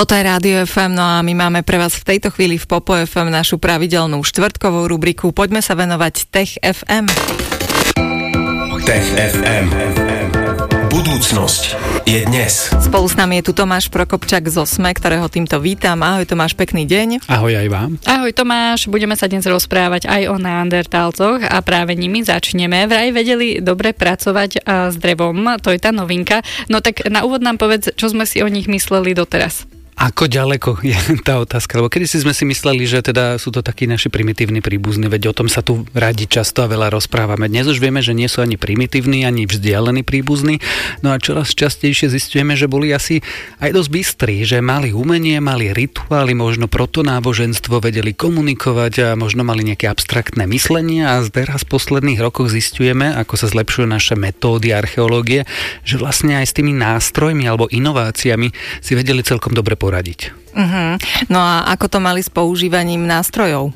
Toto je Rádio FM, no a my máme pre vás v tejto chvíli v Popo FM našu pravidelnú štvrtkovú rubriku. Poďme sa venovať Tech FM. Tech FM. Budúcnosť je dnes. Spolu s nami je tu Tomáš Prokopčák z OSME, ktorého týmto vítam. Ahoj Tomáš, pekný deň. Ahoj aj vám. Ahoj Tomáš, budeme sa dnes rozprávať aj o neandertálcoch a práve nimi začneme. Vraj vedeli dobre pracovať s drevom, to je tá novinka. No tak na úvod nám povedz, čo sme si o nich mysleli doteraz. Ako ďaleko je tá otázka? Lebo kedysi sme si mysleli, že teda sú to takí naši primitívni príbuzní, veď o tom sa tu radi často a veľa rozprávame. Dnes už vieme, že nie sú ani primitívni, ani vzdialení príbuzní. No a čoraz častejšie zistujeme, že boli asi aj dosť bystrí, že mali umenie, mali rituály, možno protonáboženstvo, vedeli komunikovať a možno mali nejaké abstraktné myslenie a teraz v posledných rokoch zistujeme, ako sa zlepšujú naše metódy archeológie, že vlastne aj s tými nástrojmi alebo inováciami si vedeli celkom dobre poradiť. No a ako to mali s používaním nástrojov?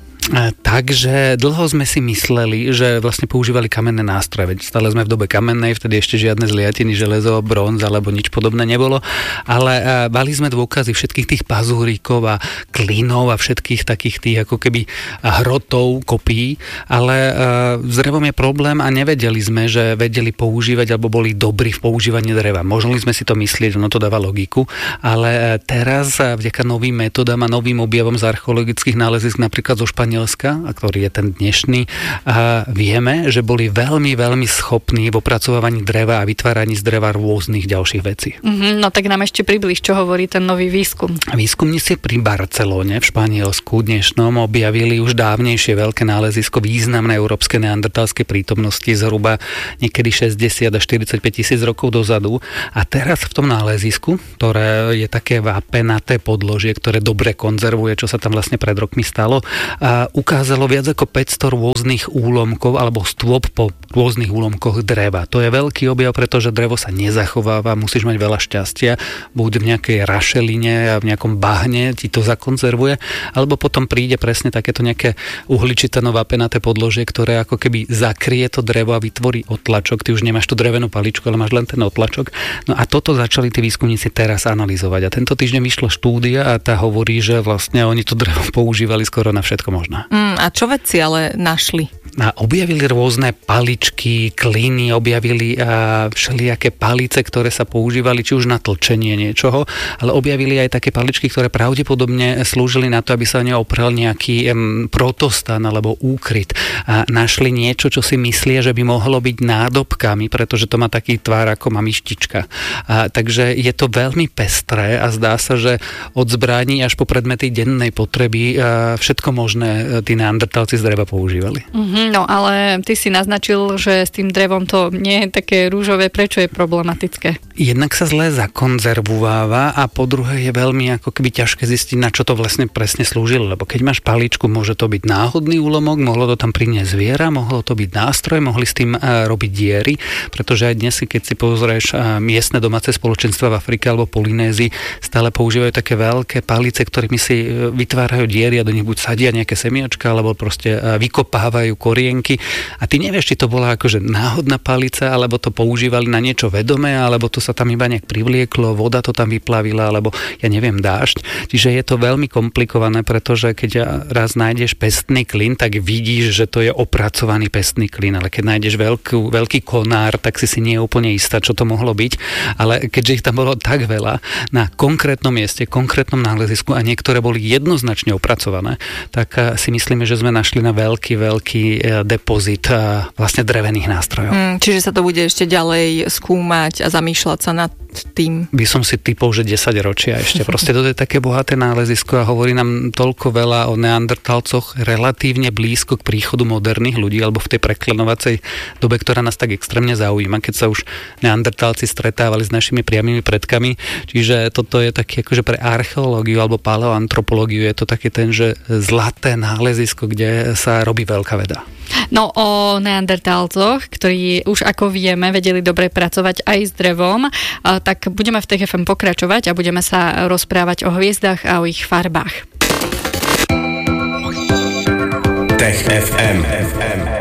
Takže dlho sme si mysleli, že vlastne používali kamenné nástroje. Veď stále sme v dobe kamennej, vtedy ešte žiadne zliatiny, železo, bronz alebo nič podobné nebolo. Ale mali sme dôkazy všetkých tých pazúrikov a klínov a všetkých takých tých ako keby hrotov, kopí. Ale s drevom je problém a nevedeli sme, že vedeli používať alebo boli dobrí v používaní dreva. Mohli sme si to myslieť, no to dáva logiku. Ale teraz vďaka novým metodám a novým objavom z archeologických nálezisk, napríklad zo Španielska, a ktorý je ten dnešný, a vieme, že boli veľmi, veľmi schopní v opracovávaní dreva a vytváraní z dreva rôznych ďalších vecí. No tak nám ešte približ, čo hovorí ten nový výskum. Výskumníci pri Barcelone v Španielsku dnešnom objavili už dávnejšie veľké nálezisko významnej európskej neandertálskej prítomnosti zhruba niekedy 60 až 45 tisíc rokov dozadu. A teraz v tom nálezisku, ktoré je také vápenaté podložie, ktoré dobre konzervuje, čo sa tam vlastne pred rokmi stalo, ukázalo viac ako 500 rôznych úlomkov alebo stôp po rôznych úlomkoch dreva. To je veľký objav, pretože drevo sa nezachováva, musíš mať veľa šťastia, buď v nejakej rašeline a v nejakom bahne ti to zakonzervuje, alebo potom príde presne takéto nejaké uhličitano vápenaté podložie, ktoré ako keby zakrie to drevo a vytvorí otlačok. Ty už nemáš tú drevenú paličku, ale máš len ten otlačok. No a toto začali tí výskumníci teraz analyzovať. A tento týždeň vyšla štúdia a tá hovorí, že vlastne oni to drevo používali skoro na všetko možné. A čo vedci ale našli? Objavili rôzne paličky, kliny, objavili všelijaké palice, ktoré sa používali či už na tlčenie niečoho, ale objavili aj také paličky, ktoré pravdepodobne slúžili na to, aby sa o ne oprel nejaký protostan alebo úkryt. Našli niečo, čo si myslia, že by mohlo byť nádobkami, pretože to má taký tvár ako myštička. Takže je to veľmi pestré a zdá sa, že od zbraní až po predmety dennej potreby všetko možné tí neandertálci z dreva používali. No ale ty si naznačil, že s tým drevom to nie je také rúžové. Prečo je problematické? Jednak sa zle zakonzervováva a po druhé je veľmi ako keby ťažké zistiť, na čo to vlastne presne slúžilo. Lebo keď máš paličku, môže to byť náhodný úlomok, mohlo to tam priniesť zviera, mohlo to byť nástroj, mohli s tým robiť diery, pretože aj dnes, keď si pozrieš miestne domáce spoločenstva v Afrike alebo Polynézii, stále používajú také veľké palice, ktorými si vytvárajú diery a do nich buď sadia nejaké semiačka, alebo proste vykopávajú korienky. A ty nevieš, či to bola akože náhodná palica, alebo to používali na niečo vedomé, alebo to sa tam iba nejak privlieklo, voda to tam vyplavila, alebo ja neviem, dážď. Čiže je to veľmi komplikované, pretože keď raz nájdeš pestný klin, tak vidíš, že to je opracovaný pestný klin, ale keď nájdeš veľký konár, tak si nie je úplne istá, čo to mohlo byť. Ale keďže ich tam bolo tak veľa na konkrétnom mieste, konkrétnom nálezisku a niektoré boli jednoznačne opracované, tak si myslíme, že sme našli na veľký depozit vlastne drevených nástrojov. Čiže sa to bude ešte ďalej skúmať a zamýšľať sa nad tým? By som si typol, že 10 ročia ešte. Proste to je také bohaté nálezisko a hovorí nám toľko veľa o neandertálcoch relatívne blízko k príchodu moderných ľudí alebo v tej preklenovacej dobe, ktorá nás tak extrémne zaujíma, keď sa už neandertálci stretávali s našimi priamými predkami. Čiže toto je také akože pre archeológiu alebo paleoantropológiu je to také ten, že zlaté nálezisko, kde sa robí veľká veda. No o neandertálcoch, ktorí už ako vieme vedeli dobre pracovať aj s drevom, tak budeme v Tech FM pokračovať a budeme sa rozprávať o hviezdach a o ich farbách. Tech FM.